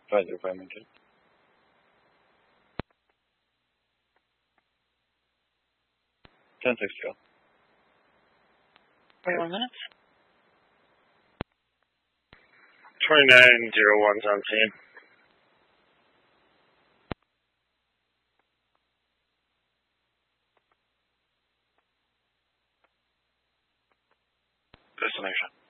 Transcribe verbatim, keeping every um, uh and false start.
five zero five maintain. ten six go. twenty-one minutes. twenty-nine zero one's on scene. Destination.